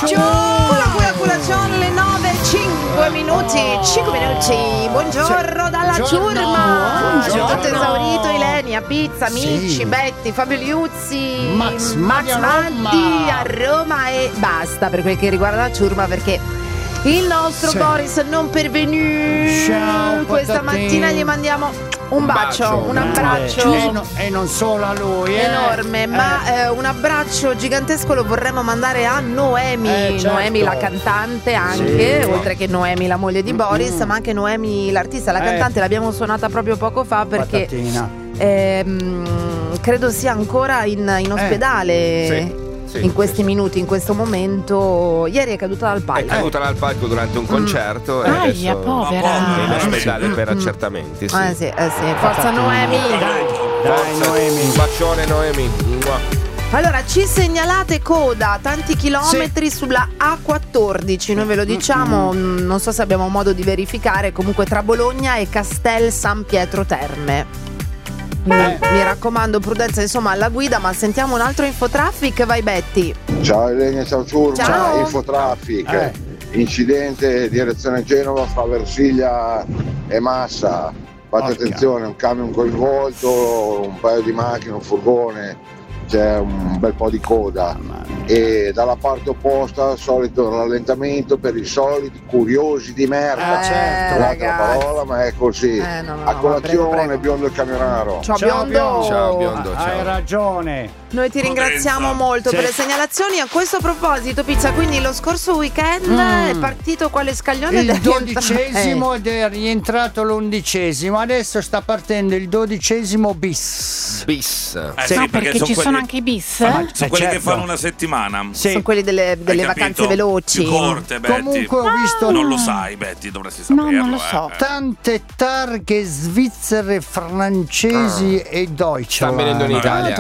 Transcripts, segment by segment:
Colazione le 9:05 minuti. 5 minuti. Buongiorno dalla ciurma. Buongiorno. Tutto esaurito, Ilenia, Pizza, Micci, Betty, Fabio Liuzzi, Max Mandi a Roma e basta per quel che riguarda la ciurma, perché il nostro Boris non pervenuto. Ciao, questa mattina gli mandiamo un bacio, un abbraccio e non solo a lui enorme, ma un abbraccio gigantesco lo vorremmo mandare a Noemi, certo. Noemi la cantante anche, oltre che Noemi la moglie di Boris, ma anche Noemi l'artista, la cantante. L'abbiamo suonata proprio poco fa perché credo sia ancora in ospedale. In questi minuti, in questo momento. Ieri è caduta dal palco. È caduta dal palco durante un concerto e adesso povera. è in ospedale per accertamenti. Sì. Forza Noemi. Dai Noemi. Un bacione Noemi. Allora, ci segnalate coda, tanti chilometri sulla A14, noi ve lo diciamo, non so se abbiamo modo di verificare, comunque tra Bologna e Castel San Pietro Terme. Mi raccomando, prudenza insomma alla guida, ma sentiamo un altro infotraffic, vai Betty. Ciao Elena, ciao Ciurma, Ciao. infotraffic, incidente direzione Genova fra Versiglia e Massa, fate attenzione, un camion coinvolto, un paio di macchine, un furgone, c'è un bel po' di coda e dalla parte opposta solito rallentamento per i soliti curiosi di merda, ragazzi. parola, ma è così. A colazione, prego. Biondo il camionaro. Ciao Biondo. Ciao Biondo, ciao. Hai ragione. Noi ti ringraziamo molto per le segnalazioni. A questo proposito, Pizza, quindi lo scorso weekend è partito quale scaglione? Il 12° ed è rientrato l'11°. Adesso sta partendo il 12° bis. Perché ci sono anche i bis? Sono quelli che fanno una settimana. Sono quelli delle vacanze veloci. Più corte, Betty. Comunque ho visto. Non lo sai, Betty, dovresti saperlo. No, non lo so. Tante targhe svizzere, francesi e Deutschland. Stanno venendo in Italia.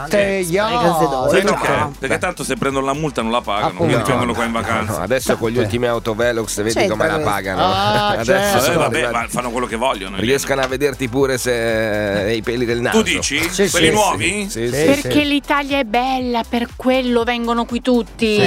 Perché tanto se prendono la multa non la pagano, quindi vengono qua in vacanza. Adesso con gli ultimi autovelox vedi come la pagano. Adesso ma fanno quello che vogliono. Riescano a vederti pure se hai i peli del naso. Tu dici? Quelli nuovi? Sì. Perché l'Italia è bella, per quello vengono qui tutti.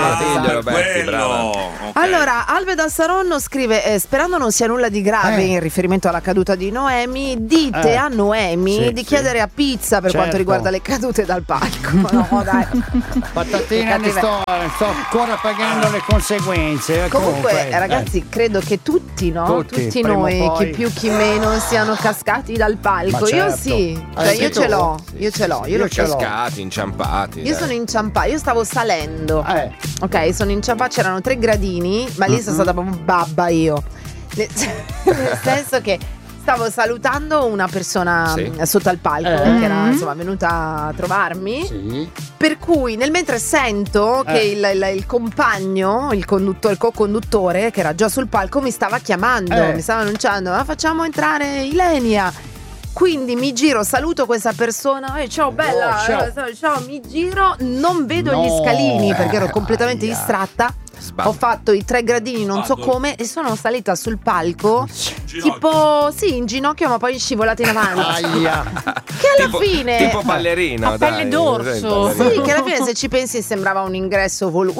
Allora, Alve da Saronno scrive: sperando non sia nulla di grave in riferimento alla caduta di Noemi, dite a Noemi di chiedere a Pizza per quanto riguarda le cadute dal palco. No, dai. Patatina, ne sto ancora pagando le conseguenze. Comunque, ragazzi, credo che tutti noi, chi più chi meno, siano cascati dal palco. Io sì, io ce l'ho. Io cascati, inciampati. Io sono inciampata, io stavo salendo. Ok, sono inciampata, c'erano 3 gradini, ma lì sono stata proprio babba io. Nel senso che stavo salutando una persona sotto al palco che era insomma venuta a trovarmi, per cui nel mentre sento che il compagno, il co-conduttore che era già sul palco mi stava chiamando, mi stava annunciando: facciamo entrare Ilenia. Quindi mi giro, saluto questa persona, ciao bella, ciao, mi giro, non vedo gli scalini perché ero completamente distratta. Ho fatto i 3 gradini, non so come, e sono salita sul palco tipo in ginocchio, ma poi scivolata in avanti. Che alla fine tipo ballerina, a pelle d'orso. Sì, che alla fine se ci pensi sembrava un ingresso voluto.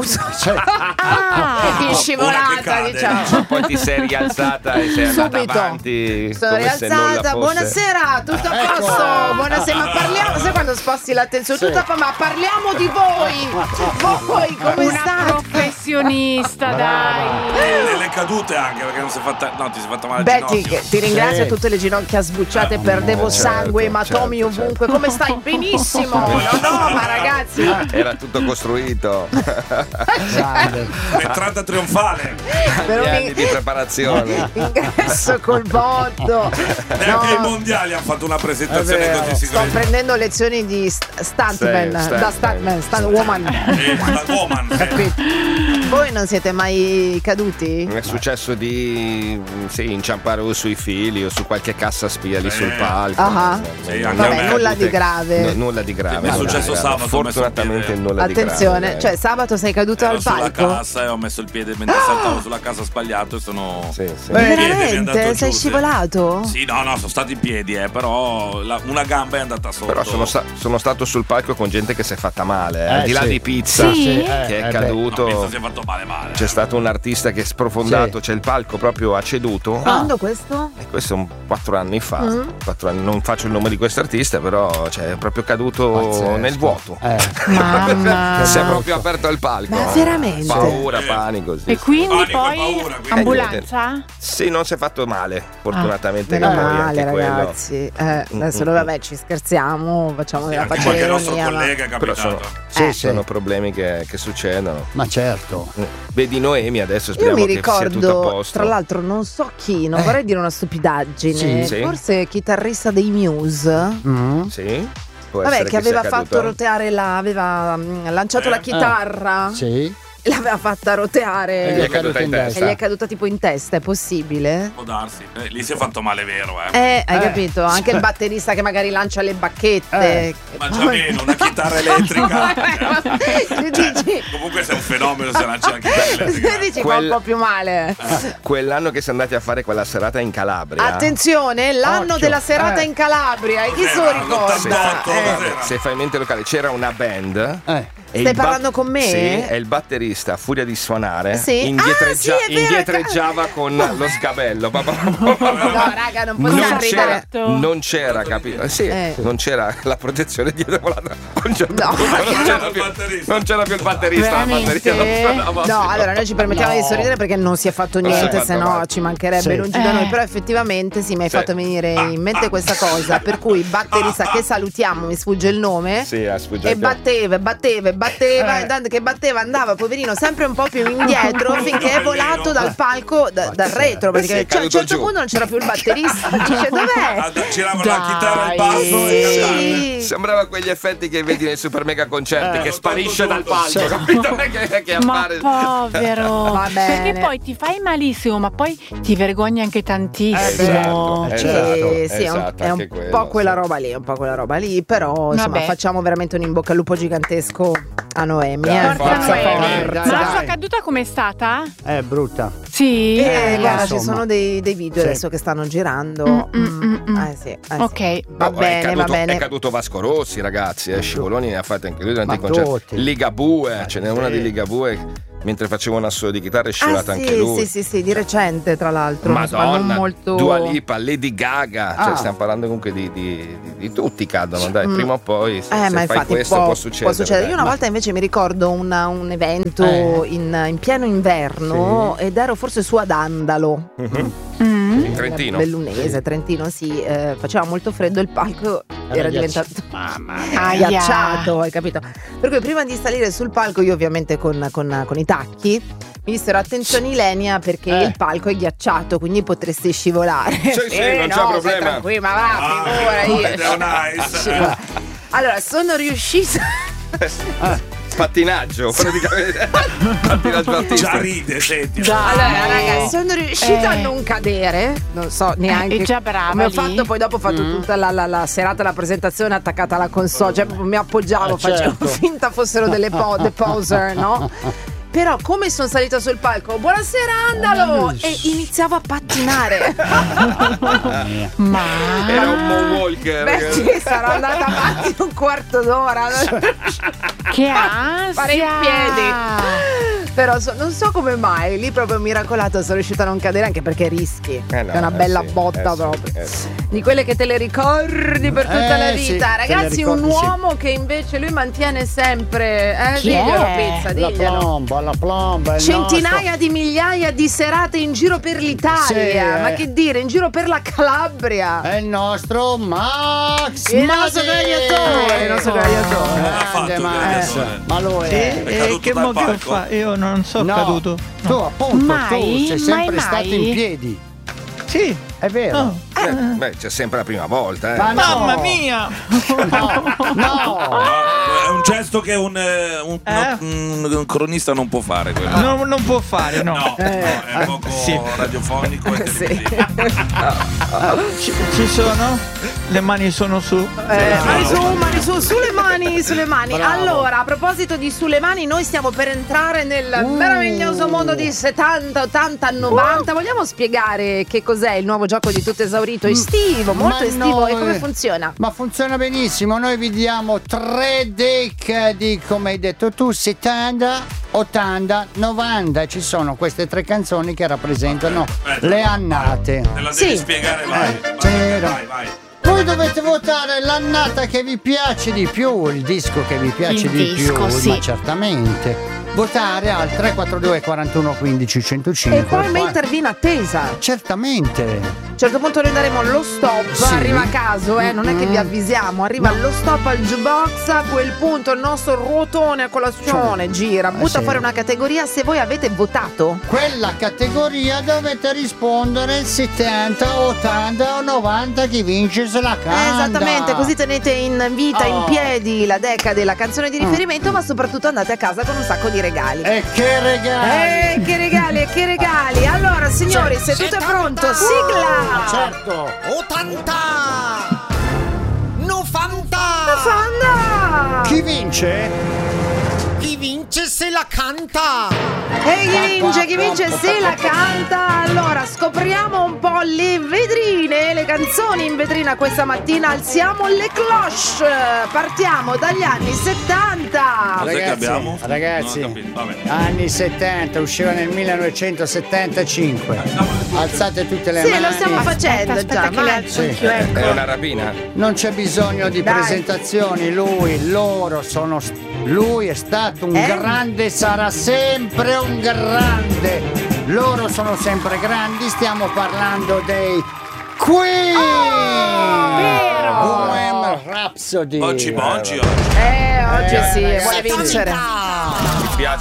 In scivolata, diciamo. Poi ti sei rialzata e sei andata avanti. Sono rialzata. Buonasera, tutto a posto. Buonasera, ma parliamo, sai quando sposti l'attenzione? Ma parliamo di voi. Voi come state? Professionista, dai. Le cadute anche, perché non si è fatta. No, ti sei fatta male. Betty, ti ringrazio, tutte le ginocchia sbucciate, perdevo sangue, ematomi ovunque. Come stai? Benissimo. No, ma ragazzi, era tutto costruito. Entrata trionfale. Per anni di preparazione. Ingresso col botto. Neanche ai mondiali hanno fatto una presentazione così sicura. Sto prendendo lezioni di stuntman, stuntwoman. Stuntwoman. Voi non siete mai caduti? È successo di inciampare o sui fili o su qualche cassa spia lì sul palco. Vabbè, nulla di grave. Nulla di grave. È successo sabato. Fortunatamente nulla di grave. Attenzione, cioè sabato sei caduto al palco? Sulla cassa e ho messo il piede mentre saltavo sulla cassa sbagliato e sono. Sì. Veramente? Sei scivolato? Sì, no, sono stato in piedi, però una gamba è andata sotto. Però sono stato sul palco con gente che si è fatta male, al di là di Pizza che è caduto. Pizza si è fatto male. C'è stato un artista che è sprofondato, c'è il palco proprio ha ceduto. Quando questo? Questo 4 anni fa. 4 anni, non faccio il nome di questo artista, però è proprio caduto nel vuoto. Mamma. Si è proprio aperto al palco. Ma veramente? Paura, panico. Sì. E quindi panico poi ambulanza? Sì, non si è fatto male, fortunatamente. Meno che poi male, anche ragazzi. Adesso noi vabbè ci scherziamo, facciamo la faccia qualche nostro ironia. collega è capitato. Sono problemi che succedono. Ma certo. Vedi Noemi adesso, Io speriamo mi che sia tutto a ricordo, posto. tra l'altro non so chi, non vorrei dire una stupidaggine, Sì. forse chitarrista dei Muse. Sì. Può Vabbè, essere che aveva sia fatto caduto. roteare aveva lanciato la chitarra. Sì. L'aveva fatta roteare E gli è caduta in e testa. gli è caduta tipo in testa, è possibile? Può darsi. Lì si è fatto male vero, Hai capito? Anche il batterista che magari lancia le bacchette. Ma già meno, una chitarra elettrica. Tu dici, Comunque sei un fenomeno se lancia la chitarra elettrica. tu dici fa un po' più male. Quell'anno che siamo andati a fare quella serata in Calabria. Attenzione, l'anno Occhio. della serata in Calabria. E chi se lo ricorda? Se fai mente locale, c'era una band. E Stai il parlando con me? Sì, e il batterista, a furia di suonare, Sì. Sì, è vero, indietreggiava con lo sgabello. No, raga, non possiamo ridere. Non c'era, capito? Sì, non c'era la protezione dietro volata. Non c'era più il batterista. La batteria non suonava. No, allora noi ci permettiamo di sorridere perché non si è fatto niente, se no ci mancherebbe lungi da noi. Però effettivamente sì, mi hai fatto venire in mente questa cosa. Per cui il batterista che salutiamo, mi sfugge il nome. Sì, sfugge. E batteva, e tanto che batteva andava poverino sempre un po' più indietro finché è volato dal palco dal retro, perché a un certo punto non c'era più il batterista. Dice dov'è? Girava la chitarra al basso e cantava. Sembrava quegli effetti che vedi nei super mega concerti, che sparisce dal palco, capito? Che Ma appare. povero. Va bene. Perché poi ti fai malissimo, ma poi ti vergogni anche tantissimo. Esatto, è anche un quello, po' quella sì. roba lì, però insomma Vabbè. facciamo veramente un in bocca al lupo gigantesco a Noemi. Dai, Forza forza, Noemi. forza. Ma la sua caduta com'è stata? È brutta. Sì. Guarda, ci insomma. sono dei video Sì. adesso che stanno girando. Sì. Ok. Va bene, va bene. È caduto Vasco Rossi, ragazzi. Scivoloni ne ha fatti anche lui durante Ma i concerti. tutti. Ligabue, ce n'è una di Ligabue. Mentre facevo un assolo di chitarra è scivolato anche lui. Sì, di recente tra l'altro. Insomma, Madonna, non molto. Dua Lipa, Lady Gaga, cioè stiamo parlando comunque di tutti cadono, dai, prima o poi se Ma fai infatti questo può succedere. Io una volta invece mi ricordo un evento in pieno inverno ed ero forse su ad Andalo. In Trentino. Bellunese, Trentino, sì, faceva molto freddo, il palco era diventato Mamma ghiacciato, hai capito? Per cui prima di salire sul palco io ovviamente con i tacchi mi dissero attenzione Ilenia perché il palco è ghiacciato, quindi potresti scivolare. Sì, non c'è problema. Tranquillo, ma va, figura. Allora, sono riuscita Pattinaggio, praticamente. Pattinaggio artistico. Già ride, senti. Allora, ragazzi, sono riuscita a non cadere. Non so neanche è già brava come ho lì. fatto. Poi dopo ho fatto tutta la serata, la presentazione attaccata alla console. Cioè, proprio mi appoggiavo, facevo certo. finta fossero delle poser, no? Però come sono salita sul palco, buonasera Andalo, e iniziavo a pattinare. Ma Era un moonwalker. Beh sì, sarò andata avanti un quarto d'ora. che ansia. Fare in piedi. Però non so come mai, lì proprio miracolato sono riuscita a non cadere, anche perché rischi. È una bella botta proprio. Di quelle che te le ricordi per tutta la sì, vita. te le Ragazzi, ricordi, un sì. uomo che invece lui mantiene sempre. Chi è? Diglielo, Pizza, La diglielo. plomba, il Centinaia di migliaia di serate in giro per l'Italia. Sì, Ma che dire, in giro per la Calabria. È il nostro Max Il nostro gladiatore. Il nostro gladiatore. Ha fatto Grande il Max. gladiatore. Ma lo è. È caduto che dal mo che palco. fa? Io non sono caduto. Tu appunto Mai? tu sei sempre Mai? stato in piedi. Sì. È vero. Beh, c'è sempre la prima volta. Ma no. Mamma mia! No. È un gesto che un cronista non può fare. Quello. Non può fare, no. No, è poco radiofonico e televisivo. Ci sono? Le mani sono su? Mani su, sulle mani. Bravo. Allora, a proposito di sulle mani, noi stiamo per entrare nel meraviglioso mondo di 70, 80, 90. Vogliamo spiegare che cos'è il nuovo gioco di tutto esaurito? Estivo, molto estivo. E come funziona? Ma funziona benissimo. Noi vi diamo 3 deck di, come hai detto tu, 70, 80, 90. Ci sono queste 3 canzoni che rappresentano le annate. Te la devi spiegare, vai. Vai. Voi dovete votare l'annata che vi piace di più, il disco che vi piace di più, sì. ma certamente. Votare al 342 41 15 105. E poi mettervi in attesa. Certamente. A un certo punto noi daremo lo stop, Sì. arriva a caso, non è che vi avvisiamo, arriva lo stop al jukebox, a quel punto il nostro ruotone a colazione gira, butta sì. fuori una categoria se voi avete votato. Quella categoria dovete rispondere 70, 80 o 90, chi vince se la canta. Esattamente, così tenete in vita, in piedi la decade della canzone di riferimento, ma soprattutto andate a casa con un sacco di regali. E che regali! Che regali! Allora, signori, se tutto è pronto, sigla! Certo! 80 90 Fanda! Chi vince? Chi vince se la canta? E chi vince se la canta. Allora, scopriamo un po' le vetrine, le canzoni in vetrina questa mattina. Alziamo le cloche. Partiamo dagli anni 70. Cos'è che abbiamo? Ragazzi, Non ho capito, vabbè. anni 70, usciva nel 1975. Alzate tutte le Sì, mani. lo stiamo facendo Aspetta già. che le alzo anch'io, ecco. È una rapina? Non c'è bisogno di Dai. presentazioni, lui è stato un grande, sarà sempre un grande. Loro sono sempre grandi, stiamo parlando dei Queen! Bohemian Rhapsody. Oggi. Oggi sì, vuole vincere. Mi piace